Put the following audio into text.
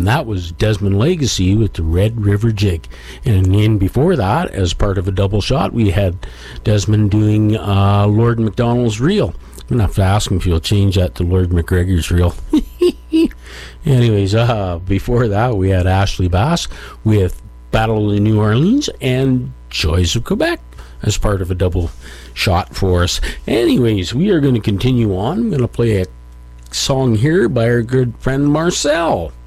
that was Desmond Legacy with the Red River Jig. And in before that, as part of a double shot, we had Desmond doing Lord MacDonald's Reel. I'm going to have to ask him if he'll change that to Lord McGregor's Reel. Anyways, before that, we had Ashley Bass with Battle of New Orleans and Joys of Quebec as part of a double shot for us. Anyways, we are going to continue on. I'm going to play a song here by our good friend Marcel.